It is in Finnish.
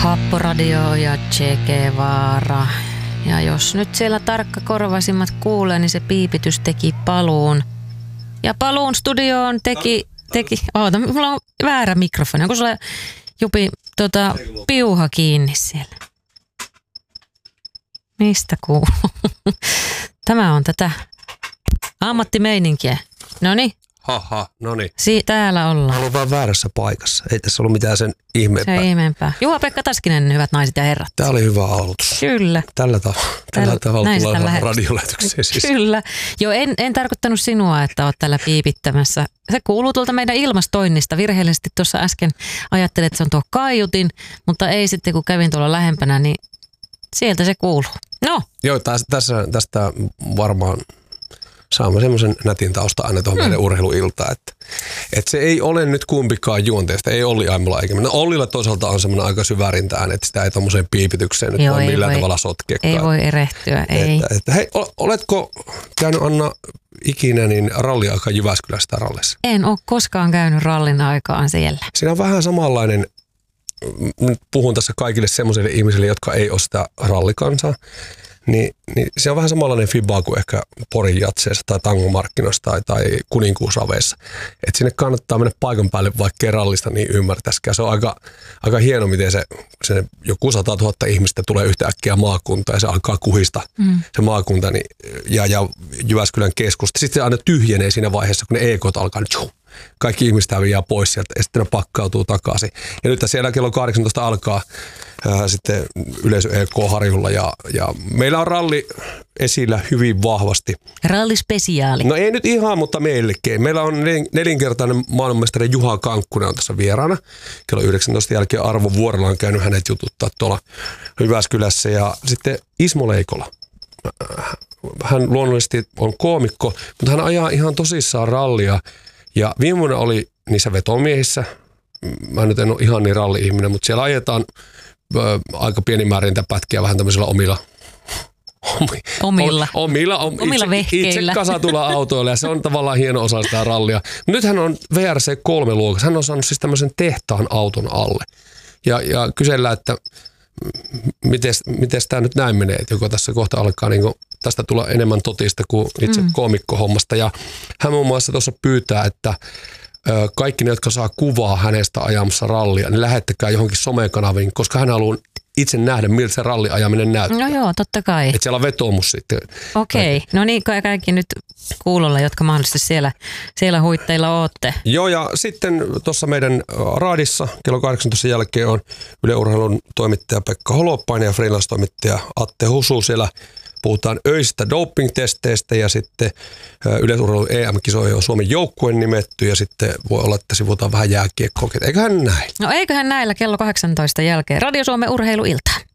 Happoradio ja Che Guevara. Ja jos nyt siellä tarkkakorvaisimmat kuulee, niin se piipitys teki paluun. Ja paluun studioon teki... Oota, mulla on väärä mikrofoni. Onko sulla, Jupi, piuha kiinni siellä? Mistä kuuluu? Tämä on tätä ammattimeininkiä. Noniin. Haha, noniin. Täällä ollaan. Mä olen vaan väärässä paikassa. Ei tässä ollut mitään sen ihmeempää. Se ihmeempää. Juha-Pekka Taskinen, hyvät naiset ja herrat. Tää oli hyvä aloitus. Kyllä. Tällä tavalla tullaan radiolähetykseen siis. Kyllä. Joo, en tarkoittanut sinua, että oot täällä piipittämässä. Se kuuluu tuolta meidän ilmastoinnista. Virheellisesti tuossa äsken ajattelin, että se on tuo kaiutin, mutta ei sitten kun kävin tuolla lähempänä, niin sieltä se kuuluu. No. Joo, tästä varmaan saamme semmoisen nätin tausta aina tuohon meidän urheiluiltaan, että se ei ole nyt kumpikaan juonteesta, ei Olli Aimola eikä minä. Ollilla toisaalta on semmoinen aika syvärintä ääni, että sitä ei tommoseen piipitykseen nyt voi millään tavalla sotkeakaan. Ei voi erehtyä, ei. Hei, oletko käynyt Anna ikinä niin ralliaikaa Jyväskylästä rallissa? En ole koskaan käynyt rallin aikaan siellä. Siinä on vähän samanlainen, nyt puhun tässä kaikille semmoisille ihmisille, jotka ei ole sitä rallikansaa, niin se on vähän samanlainen fibaa kuin ehkä Porin jatseessa tai tangomarkkinoissa tai kuninkuusraveissa. Että sinne kannattaa mennä paikan päälle, vaikka rallista niin ymmärtäisikään. Se on aika hieno, miten se joku 100 000 ihmistä tulee yhtäkkiä maakuntaan ja se alkaa kuhista se maakunta ja Jyväskylän keskusta. Sitten se aina tyhjenee siinä vaiheessa, kun ne EK:t alkaa nyt kaikki ihmiset häviää pois sieltä ja sitten ne pakkautuu takaisin. Ja nyt siellä kello 18 alkaa sitten yleisö EK-harjulla ja meillä on ralli esillä hyvin vahvasti. Rallispesiaali. No ei nyt ihan, mutta melkein. Meillä on nelinkertainen maailmanmestari Juha Kankkunen on tässä vieraana. Kello 19 jälkeen Arvo Vuorela on käynyt hänet jututtaa tuolla Jyväskylässä ja sitten Ismo Leikola. Hän luonnollisesti on koomikko, mutta hän ajaa ihan tosissaan rallia. Ja viime vuonna oli niissä vetomiehissä, mä nyt en ole ihan niin ralli-ihminen, mutta siellä ajetaan aika pieni määrä niitä pätkiä vähän tämmöisillä omilla vehkeillä. Itse kasatulla autoilla ja se on tavallaan hieno osa sitä rallia. Nyt hän on VRC3 luokassa, hän on saanut siis tämmöisen tehtaan auton alle. Ja kysellään, että miten tämä nyt näin menee, että joko tässä kohta alkaa niin tästä tulla enemmän totista kuin itse koomikkohommasta. Ja hän muun muassa tuossa pyytää, että kaikki ne, jotka saa kuvaa hänestä ajamassa rallia, niin lähettäkää johonkin somekanaviin, koska hän haluaa itse nähdä, miltä se ralliajaminen näyttää. No joo, totta kai. Että siellä on vetoomus sitten. Okei. No niin, kaikki nyt kuulolla, jotka mahdollisesti siellä huitteilla ootte. Joo, ja sitten tuossa meidän raadissa kello 18 jälkeen on Yle Urheilun toimittaja Pekka Holopainen ja freelance-toimittaja Atte Husu. Siellä puhutaan öisistä doping-testeistä ja sitten yleisurheilun EM-kisoihin on Suomen joukkueen nimetty ja sitten voi olla, että sivutaan vähän jääkiekkoa. Eiköhän näin? No eiköhän näillä kello 18 jälkeen Radio Suomen urheiluilta.